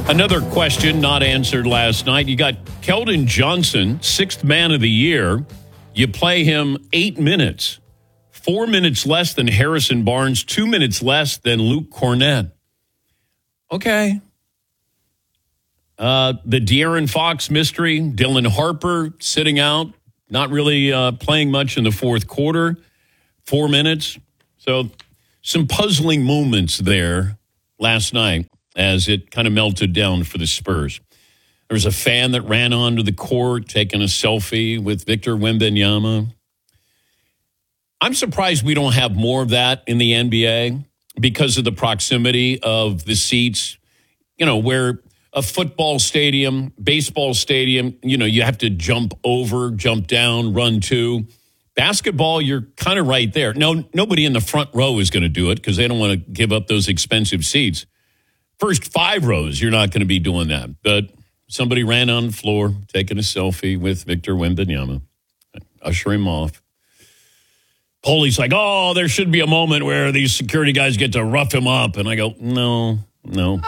Another question not answered last night. You got Keldon Johnson, 6th man of the year. You play him 8 minutes, 4 minutes less than Harrison Barnes, 2 minutes less than Luke Cornett. Okay. The De'Aaron Fox mystery, Dylan Harper sitting out, not really playing much in the fourth quarter, 4 minutes. So some puzzling moments there last night as it kind of melted down for the Spurs. There was a fan that ran onto the court taking a selfie with Victor Wembanyama. I'm surprised we don't have more of that in the NBA because of the proximity of the seats, where a football stadium, baseball stadium, you have to jump over, jump down, run to. Basketball, you're kind of right there. No, nobody in the front row is going to do it because they don't want to give up those expensive seats. First 5 rows, you're not going to be doing that. But somebody ran on the floor, taking a selfie with Victor Wembanyama. Usher him off. Police like, there should be a moment where these security guys get to rough him up. And I go, no. No.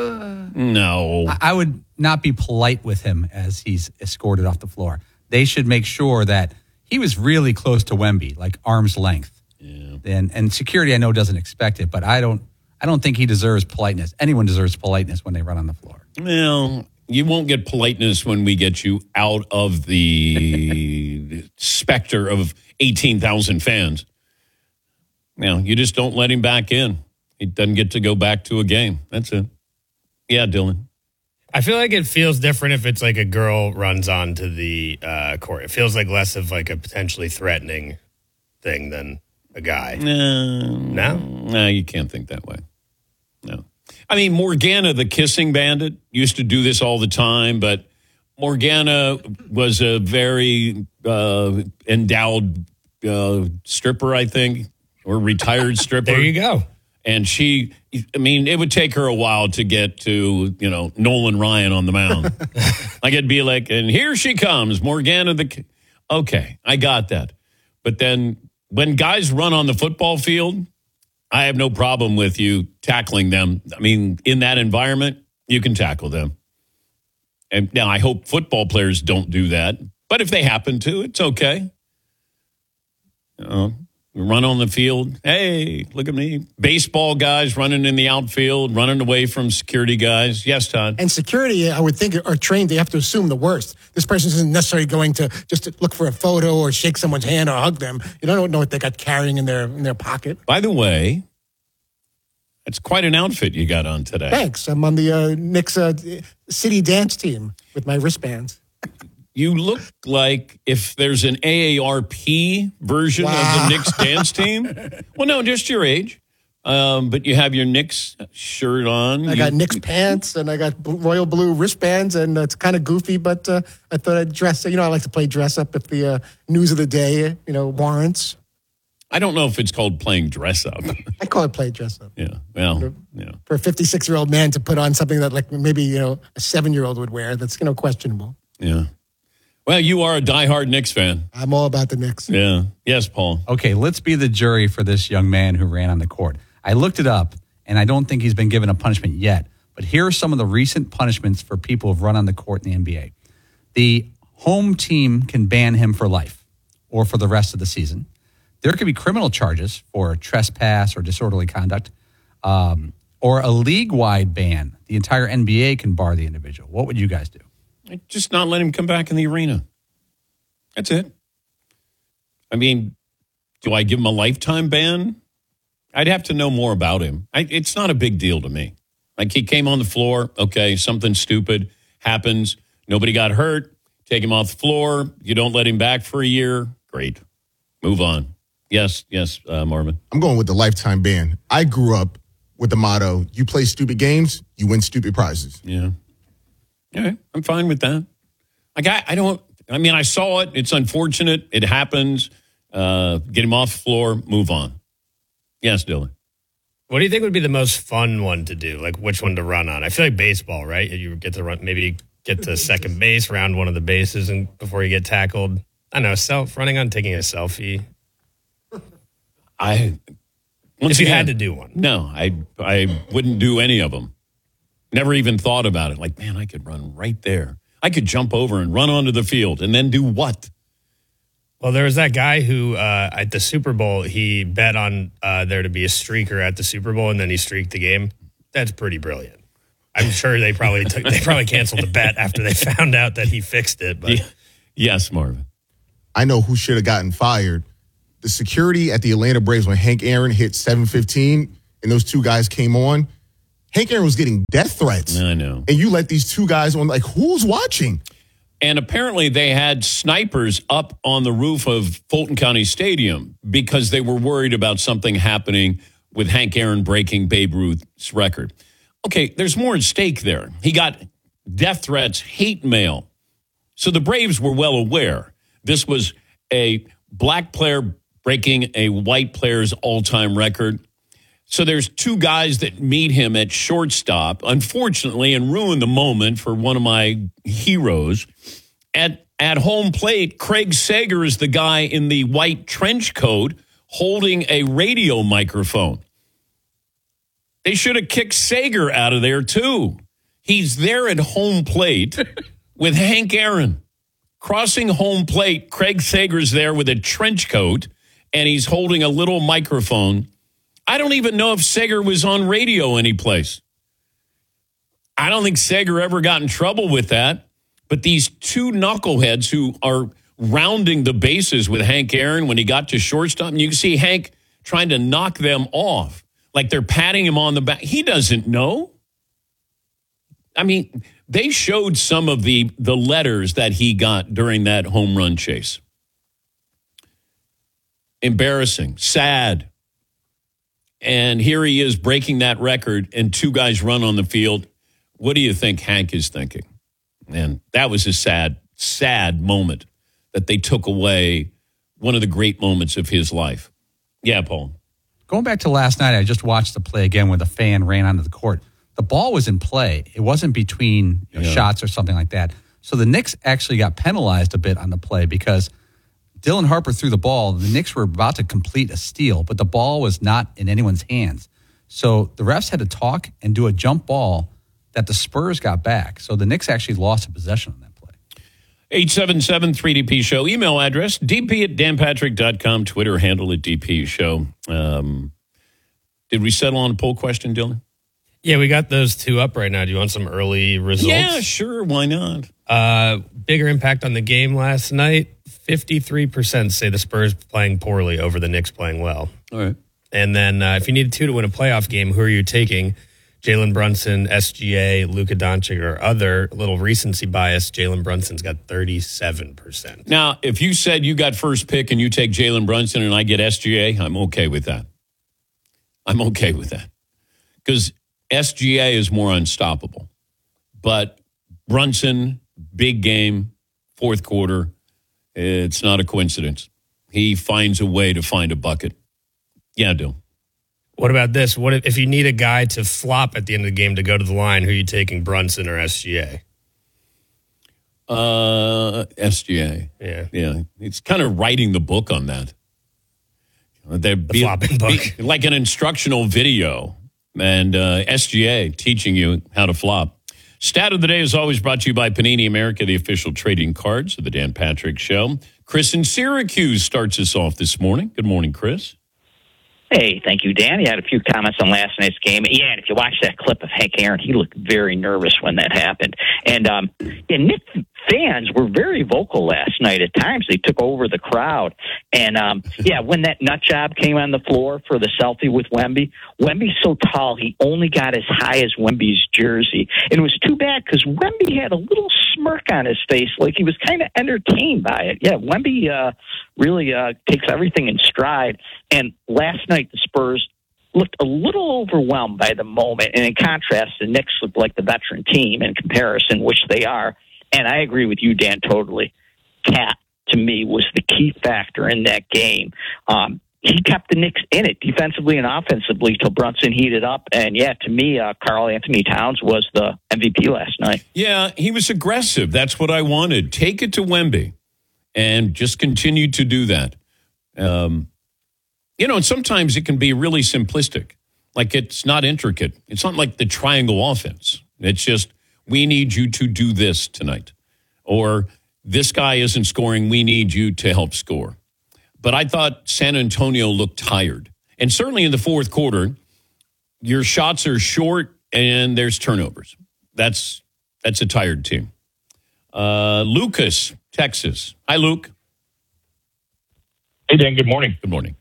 I would not be polite with him as he's escorted off the floor. They should make sure that he was really close to Wemby, like arm's length. Yeah. And security, I know, doesn't expect it, but I don't think he deserves politeness. Anyone deserves politeness when they run on the floor. Well, you won't get politeness when we get you out of the specter of 18,000 fans. You just don't let him back in. He doesn't get to go back to a game. That's it. Yeah, Dylan. I feel like it feels different if it's like a girl runs onto the court. It feels like less of like a potentially threatening thing than a guy. No, you can't think that way. No. I mean, Morgana, the kissing bandit, used to do this all the time, but Morgana was a very endowed stripper, I think, or retired stripper. There you go. And it would take her a while to get to, Nolan Ryan on the mound. Like it'd be like, and here she comes, Morgana okay, I got that. But then when guys run on the football field, I have no problem with you tackling them. I mean, in that environment, you can tackle them. And now I hope football players don't do that. But if they happen to, it's okay. Run on the field. Hey, look at me. Baseball guys running in the outfield, running away from security guys. Yes, Todd. And security, I would think, are trained. They have to assume the worst. This person isn't necessarily going to just look for a photo or shake someone's hand or hug them. You don't know what they got carrying in their pocket. By the way, it's quite an outfit you got on today. Thanks. I'm on the Knicks city dance team with my wristbands. You look like if there's an AARP version of the Knicks dance team. Well, no, just your age. But you have your Knicks shirt on. I got Knicks pants and I got royal blue wristbands, and it's kind of goofy, but I thought I'd dress. I like to play dress up if the news of the day, warrants. I don't know if it's called playing dress up. I call it play dress up. Yeah, well, yeah. For a 56-year-old man to put on something that like maybe a 7-year-old would wear, that's questionable. Yeah. Well, you are a diehard Knicks fan. I'm all about the Knicks. Yeah. Yes, Paul. Okay, let's be the jury for this young man who ran on the court. I looked it up, and I don't think he's been given a punishment yet. But here are some of the recent punishments for people who've run on the court in the NBA. The home team can ban him for life or for the rest of the season. There could be criminal charges for trespass or disorderly conduct, or a league-wide ban. The entire NBA can bar the individual. What would you guys do? Just not let him come back in the arena. That's it. I mean, do I give him a lifetime ban? I'd have to know more about him. It's not a big deal to me. Like, he came on the floor. Okay, something stupid happens. Nobody got hurt. Take him off the floor. You don't let him back for a year. Great. Move on. Yes, Marvin. I'm going with the lifetime ban. I grew up with the motto, you play stupid games, you win stupid prizes. Yeah. Yeah, I'm fine with that. Like, I saw it. It's unfortunate. It happens. Get him off the floor. Move on. Yes, Dylan. What do you think would be the most fun one to do? Like, which one to run on? I feel like baseball, right? You get to run, maybe get to second base, round one of the bases, and before you get tackled. I don't know, running on, taking a selfie. If you had to do one. No, I wouldn't do any of them. Never even thought about it. Like, man, I could run right there. I could jump over and run onto the field and then do what? Well, there was that guy who at the Super Bowl, he bet on there to be a streaker at the Super Bowl, and then he streaked the game. That's pretty brilliant. I'm sure they probably canceled the bet after they found out that he fixed it. But yes, Marvin. I know who should have gotten fired. The security at the Atlanta Braves when Hank Aaron hit 7:15 and those two guys came on. Hank Aaron was getting death threats. I know. And you let these two guys on, like, who's watching? And apparently they had snipers up on the roof of Fulton County Stadium because they were worried about something happening with Hank Aaron breaking Babe Ruth's record. Okay, there's more at stake there. He got death threats, hate mail. So the Braves were well aware this was a black player breaking a white player's all-time record. So there's two guys that meet him at shortstop, unfortunately, and ruin the moment for one of my heroes. At home plate, Craig Sager is the guy in the white trench coat holding a radio microphone. They should have kicked Sager out of there, too. He's there at home plate with Hank Aaron. Crossing home plate, Craig Sager's there with a trench coat, and he's holding a little microphone. I don't even know if Sager was on radio anyplace. I don't think Sager ever got in trouble with that. But these two knuckleheads who are rounding the bases with Hank Aaron when he got to shortstop, and you can see Hank trying to knock them off, like they're patting him on the back. He doesn't know. I mean, they showed some of the letters that he got during that home run chase. Embarrassing, sad. And here he is breaking that record, and two guys run on the field. What do you think Hank is thinking? And that was a sad, sad moment that they took away one of the great moments of his life. Yeah, Paul. Going back to last night, I just watched the play again where the fan ran onto the court. The ball was in play. It wasn't between shots or something like that. So the Knicks actually got penalized a bit on the play because Dylan Harper threw the ball. The Knicks were about to complete a steal, but the ball was not in anyone's hands. So the refs had to talk and do a jump ball that the Spurs got back. So the Knicks actually lost a possession on that play. 877-3DP Show. Email address, dp@danpatrick.com. Twitter handle at DP Show. Did we settle on a poll question, Dylan? Yeah, we got those two up right now. Do you want some early results? Yeah, sure. Why not? Bigger impact on the game last night. 53% say the Spurs playing poorly over the Knicks playing well. All right. And then if you needed two to win a playoff game, who are you taking? Jalen Brunson, SGA, Luka Doncic, or other. Little recency bias, Jalen Brunson's got 37%. Now, if you said you got first pick and you take Jalen Brunson and I get SGA, I'm okay with that. I'm okay with that. Because SGA is more unstoppable. But Brunson, big game, fourth quarter, it's not a coincidence. He finds a way to find a bucket. Yeah, Dylan. What about this? What if you need a guy to flop at the end of the game to go to the line? Who are you taking, Brunson or SGA? SGA. Yeah. It's kind of writing the book on that. The flopping book. Like an instructional video. And SGA teaching you how to flop. Stat of the day is always brought to you by Panini America, the official trading cards of the Dan Patrick Show. Chris in Syracuse starts us off this morning. Good morning, Chris. Hey, thank you, Dan. You had a few comments on last night's game. Yeah, and if you watch that clip of Hank Aaron, he looked very nervous when that happened. And Knicks fans were very vocal last night. At times, they took over the crowd. And, when that nut job came on the floor for the selfie with Wemby, Wemby's so tall, he only got as high as Wemby's jersey. And it was too bad because Wemby had a little smirk on his face, like he was kind of entertained by it. Yeah, Wemby really takes everything in stride. And last night, the Spurs looked a little overwhelmed by the moment. And in contrast, the Knicks looked like the veteran team in comparison, which they are. And I agree with you, Dan, totally. Cat, to me, was the key factor in that game. He kept the Knicks in it defensively and offensively till Brunson heated up. And, to me, Karl Anthony Towns was the MVP last night. Yeah, he was aggressive. That's what I wanted. Take it to Wemby and just continue to do that. And sometimes it can be really simplistic. Like it's not intricate. It's not like the triangle offense. It's just, we need you to do this tonight. Or this guy isn't scoring, we need you to help score. But I thought San Antonio looked tired. And certainly in the fourth quarter, your shots are short and there's turnovers. That's a tired team. Lucas, Texas. Hi, Luke. Hey, Dan. Good morning. Good morning.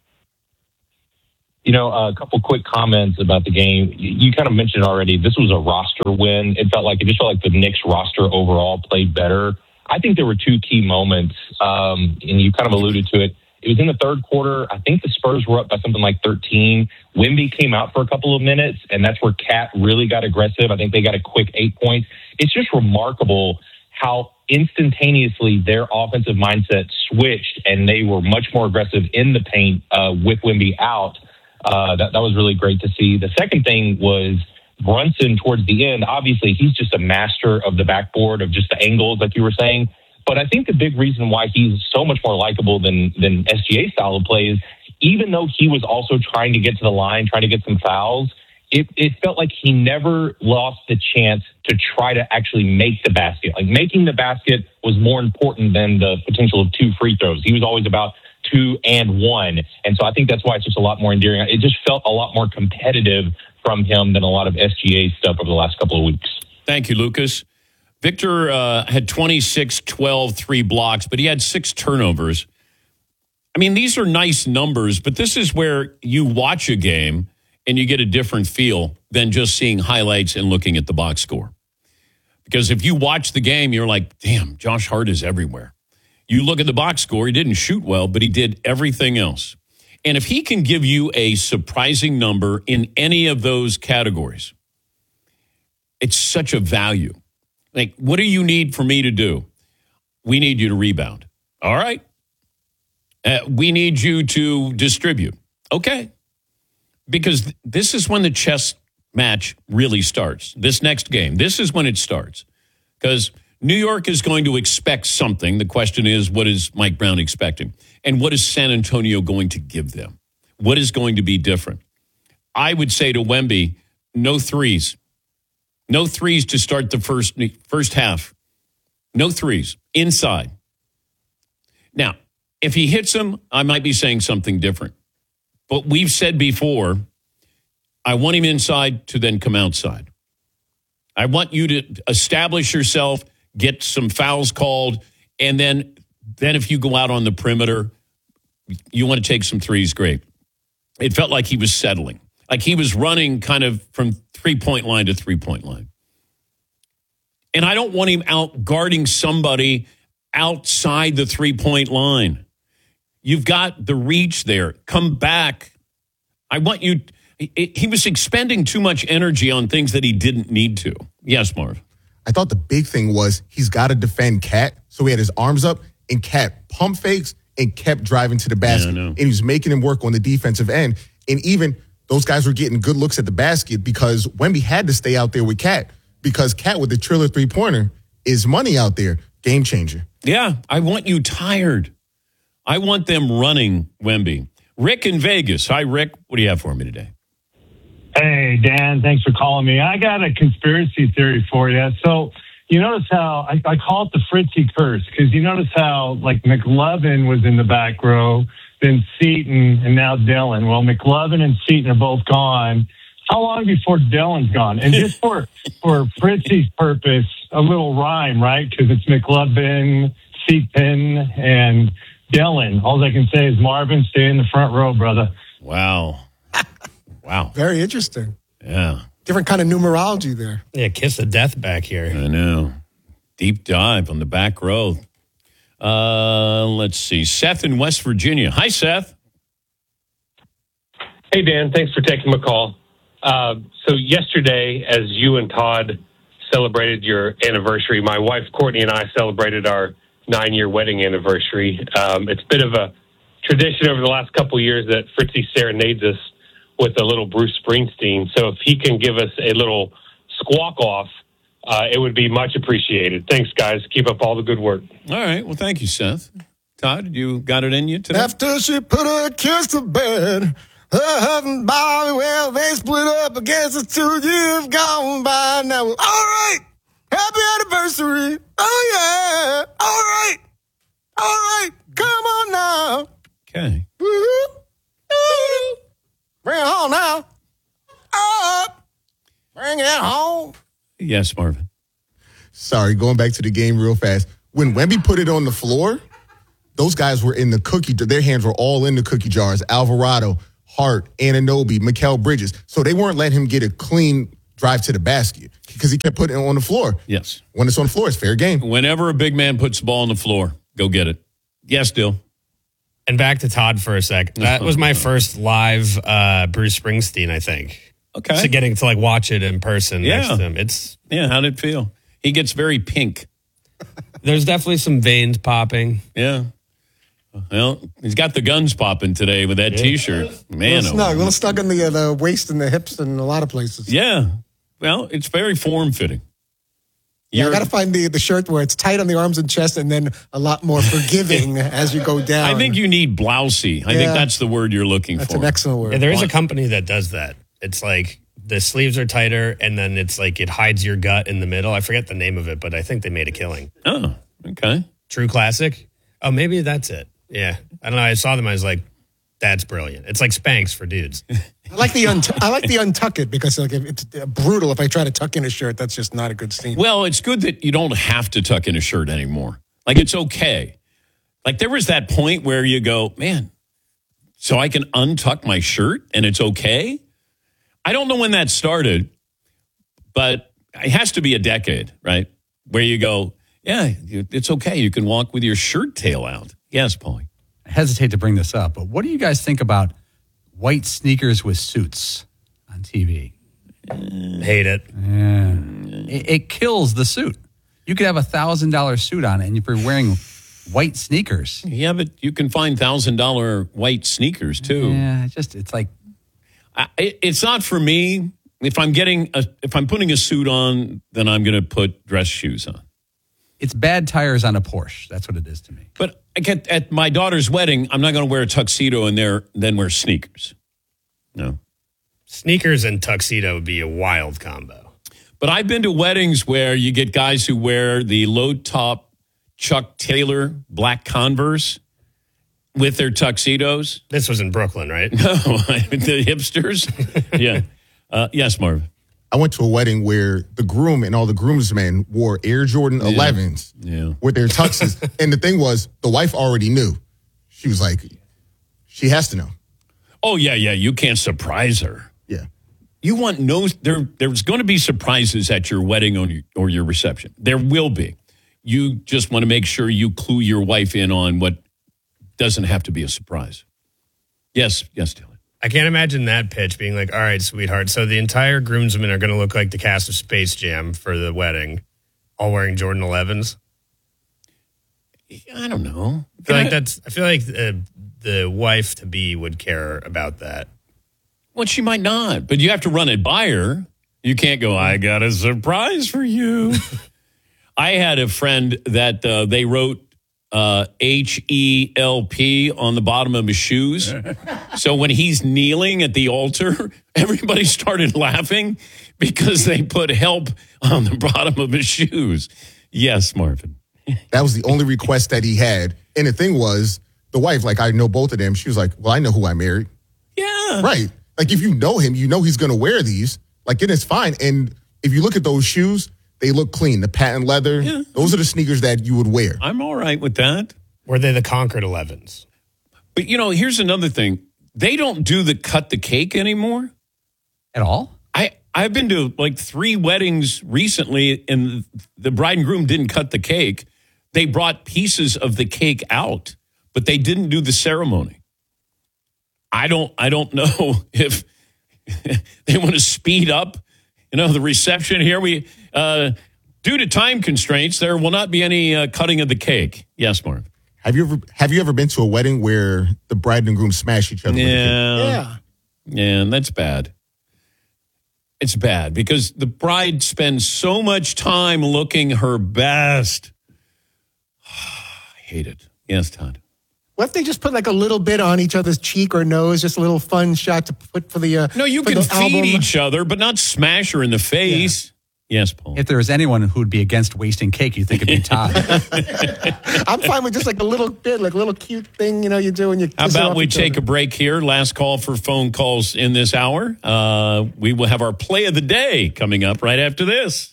You know, a couple quick comments about the game. You kind of mentioned already, this was a roster win. It just felt like the Knicks roster overall played better. I think there were two key moments, and you kind of alluded to it. It was in the third quarter. I think the Spurs were up by something like 13. Wemby came out for a couple of minutes, and that's where Cat really got aggressive. I think they got a quick 8 points. It's just remarkable how instantaneously their offensive mindset switched, and they were much more aggressive in the paint with Wemby out. That was really great to see. The second thing was Brunson towards the end. Obviously, he's just a master of the backboard, of just the angles, like you were saying. But I think the big reason why he's so much more likable than SGA style of play is, even though he was also trying to get to the line, trying to get some fouls, it felt like he never lost the chance to try to actually make the basket. Like, making the basket was more important than the potential of 2 free throws. He was always about 2 and 1. And so I think that's why it's just a lot more endearing. It just felt a lot more competitive from him than a lot of SGA stuff over the last couple of weeks. Thank you, Lucas. Victor had 26, 12, 3 blocks, but he had 6 turnovers. I mean, these are nice numbers, but this is where you watch a game and you get a different feel than just seeing highlights and looking at the box score. Because if you watch the game, you're like, damn, Josh Hart is everywhere. You look at the box score, he didn't shoot well, but he did everything else. And if he can give you a surprising number in any of those categories, it's such a value. Like, what do you need for me to do? We need you to rebound. All right. We need you to distribute. Okay. Because this is when the chess match really starts. This next game, this is when it starts. Because New York is going to expect something. The question is, what is Mike Brown expecting? And what is San Antonio going to give them? What is going to be different? I would say to Wemby, no threes. No threes to start the first half. No threes. Inside. Now, if he hits them, I might be saying something different. But we've said before, I want him inside to then come outside. I want you to establish yourself, get some fouls called, and then if you go out on the perimeter, you want to take some threes, great. It felt like he was settling. Like he was running kind of from three-point line to three-point line. And I don't want him out guarding somebody outside the three-point line. You've got the reach there. Come back. I want you. He was expending too much energy on things that he didn't need to. Yes, Marv. I thought the big thing was he's got to defend Cat. So he had his arms up, and Cat pump fakes and kept driving to the basket. And he was making him work on the defensive end. And even those guys were getting good looks at the basket because Wemby had to stay out there with Cat, because Cat with the Triller three-pointer is money out there. Game changer. Yeah, I want you tired. I want them running Wemby. Rick in Vegas. Hi, Rick. What do you have for me today? Hey, Dan. Thanks for calling me. I got a conspiracy theory for you. So you notice how I call it the Fritzy curse, because you notice how, like, McLovin was in the back row, then Seton, and now Dillon. Well, McLovin and Seton are both gone. How long before Dillon's gone? And just for Fritzy's purpose, a little rhyme, right? Because it's McLovin, Seton, and Dillon. All I can say is, Marvin, stay in the front row, brother. Wow. Wow. Very interesting. Yeah. Different kind of numerology there. Yeah, kiss of death back here. I know. Deep dive on the back row. Let's see. Seth in West Virginia. Hi, Seth. Hey, Dan. Thanks for taking my call. So yesterday, as you and Todd celebrated your anniversary, my wife, Courtney, and I celebrated our 9-year wedding anniversary. It's a bit of a tradition over the last couple of years that Fritzy serenades us with a little Bruce Springsteen. So if he can give us a little squawk off, it would be much appreciated. Thanks, guys. Keep up all the good work. All right. Well, thank you, Seth. Todd, you got it in you today? After she put her kiss to bed, her husband Bobby, well, they split up. I guess it's 2 years gone by. Now we're all Happy anniversary. Oh, yeah. All right. Come on now. Okay. Bring it home now. Bring it home. Yes, Marvin. Sorry, going back to the game real fast. When Wemby put it on the floor, those guys were in the cookie. Their hands were all in the cookie jars. Alvarado, Hart, Anunoby, Mikal Bridges. So they weren't letting him get a clean drive to the basket because he kept putting it on the floor. Yes. When it's on the floor, it's fair game. Whenever a big man puts the ball on the floor, go get it. Yes, Dill. And back to Todd for a sec. That was my first live Bruce Springsteen, I think. Okay. So getting to watch it in person next to him. Yeah, how did it feel? He gets very pink. There's definitely some veins popping. Yeah. Well, he's got the guns popping today with that T-shirt. Man, A little snug in the waist and the hips in a lot of places. Yeah. Well, it's very form-fitting. Yeah, I got to find the shirt where it's tight on the arms and chest and then a lot more forgiving as you go down. I think you need blousy. I think that's the word you're looking for. That's an excellent word. Yeah, there is a company that does that. It's like the sleeves are tighter and then it's like it hides your gut in the middle. I forget the name of it, but I think they made a killing. Oh, okay. True Classic? Oh, maybe that's it. Yeah. I don't know. I saw them. I was like, that's brilliant. It's like Spanx for dudes. I like the untuck it because it's brutal. If I try to tuck in a shirt, that's just not a good scene. Well, it's good that you don't have to tuck in a shirt anymore. It's okay. There was that point where you go, man, so I can untuck my shirt and it's okay? I don't know when that started, but it has to be a decade, right? Where you go, yeah, it's okay. You can walk with your shirt tail out. Yes, Paulie. I hesitate to bring this up, but what do you guys think about white sneakers with suits on TV? Hate it. Yeah. It kills the suit. You could have $1,000 suit on it, and if you're wearing white sneakers. Yeah, but you can find $1,000 white sneakers, too. Yeah, it's like... It's not for me. If I'm putting a suit on, then I'm going to put dress shoes on. It's bad tires on a Porsche. That's what it is to me. But at my daughter's wedding, I'm not going to wear a tuxedo in there, then wear sneakers. No. Sneakers and tuxedo would be a wild combo. But I've been to weddings where you get guys who wear the low-top Chuck Taylor black Converse with their tuxedos. This was in Brooklyn, right? No, the hipsters. Yeah. Yes, Marv. I went to a wedding where the groom and all the groomsmen wore Air Jordan 11s with their tuxes. And the thing was, the wife already knew. She was like, she has to know. Oh, yeah. You can't surprise her. Yeah. You want there's going to be surprises at your wedding or your reception. There will be. You just want to make sure you clue your wife in on what doesn't have to be a surprise. Yes, Taylor. I can't imagine that pitch being like, all right, sweetheart. So the entire groomsmen are going to look like the cast of Space Jam for the wedding, all wearing Jordan 11s. I don't know. I feel like the wife to be would care about that. Well, she might not, but you have to run it by her. You can't go, I got a surprise for you. I had a friend that they wrote HELP on the bottom of his shoes. So when he's kneeling at the altar, everybody started laughing because they put help on the bottom of his shoes. Yes, Marvin. That was the only request that he had. And the thing was, the wife, I know both of them. She was like, well, I know who I married. Yeah. Right. If you know him, you know he's going to wear these. Then it's fine. And if you look at those shoes, they look clean. The patent leather, those are the sneakers that you would wear. I'm all right with that. Were they the Concord 11s? But, here's another thing. They don't do the cut the cake anymore. At all? I've been to 3 weddings recently, and the bride and groom didn't cut the cake. They brought pieces of the cake out, but they didn't do the ceremony. I don't know if they want to speed up, the reception here. Due to time constraints, there will not be any cutting of the cake. Yes, Mark. Have you ever been to a wedding where the bride and groom smash each other? Yeah, and that's bad. It's bad because the bride spends so much time looking her best. I hate it. Yes, Todd. What if they just put a little bit on each other's cheek or nose, just a little fun shot to put for the No, you can feed each other, but not smash her in the face. Yes, Paul. If there was anyone who would be against wasting cake, you think it'd be Todd. I'm fine with just like a little bit, like a little cute thing, you do. And you How about we take a break here? Last call for phone calls in this hour. We will have our play of the day coming up right after this.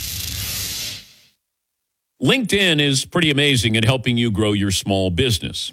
LinkedIn is pretty amazing at helping you grow your small business.